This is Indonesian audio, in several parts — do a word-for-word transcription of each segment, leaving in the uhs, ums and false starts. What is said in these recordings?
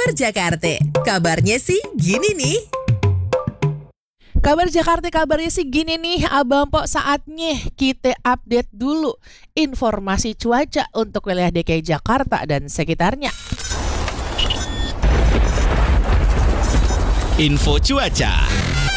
Kabar Jakarta, kabarnya sih gini nih. Kabar Jakarta, kabarnya sih gini nih Abang Pok, saatnya kita update dulu informasi cuaca untuk wilayah D K I Jakarta dan sekitarnya. Info cuaca.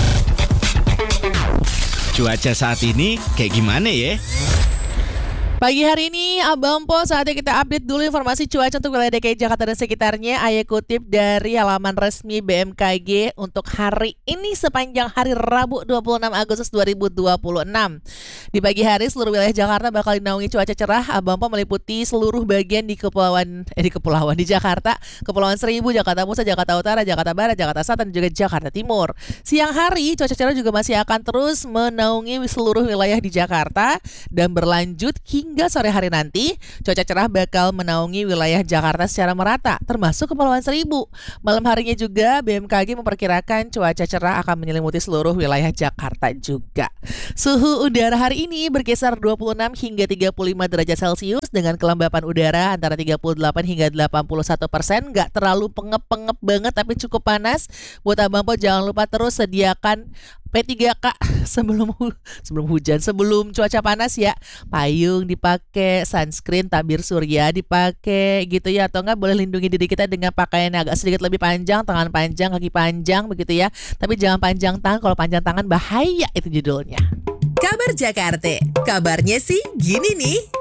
Cuaca saat ini kayak gimana ya? Pagi hari ini Abang Po, saatnya kita update dulu informasi cuaca untuk wilayah D K I Jakarta dan sekitarnya. Ayah kutip dari halaman resmi B M K G untuk hari ini sepanjang hari Rabu dua puluh enam Agustus dua ribu dua puluh enam. Di pagi hari seluruh wilayah Jakarta bakal dinaungi cuaca cerah. Abang Po meliputi seluruh bagian di kepulauan eh di kepulauan di Jakarta, Kepulauan Seribu, Jakarta Pusat, Jakarta Utara, Jakarta Barat, Jakarta Selatan dan juga Jakarta Timur. Siang hari cuaca cerah juga masih akan terus menaungi seluruh wilayah di Jakarta dan berlanjut hingga Hingga sore hari nanti, cuaca cerah bakal menaungi wilayah Jakarta secara merata, termasuk Kepulauan Seribu. Malam harinya juga B M K G memperkirakan cuaca cerah akan menyelimuti seluruh wilayah Jakarta juga. Suhu udara hari ini berkisar dua puluh enam hingga tiga puluh lima derajat Celcius dengan kelembapan udara antara tiga puluh delapan hingga delapan puluh satu persen. Gak terlalu pengep-pengep banget tapi cukup panas. Buat Abang Po jangan lupa terus sediakan P tiga K sebelum sebelum hujan, sebelum cuaca panas ya. Payung dipakai, sunscreen, tabir surya dipakai gitu ya, atau enggak boleh lindungi diri kita dengan pakaian yang agak sedikit lebih panjang, tangan panjang, kaki panjang begitu ya. Tapi jangan panjang tangan, kalau panjang tangan bahaya itu judulnya. Kabar Jakarta, kabarnya sih gini nih.